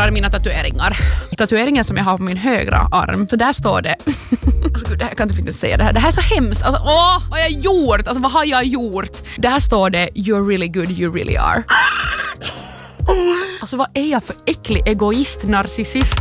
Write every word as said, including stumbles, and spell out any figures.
förklarar mina tatueringar. Tatueringen som jag har på min högra arm, så där står det alltså gud, det här, jag kan inte riktigt säga det här. Det här är så hemskt. Alltså, åh, vad har jag gjort? Alltså, vad har jag gjort? Där står det you're really good, you really are. Alltså vad är jag för äcklig egoist, narcissist?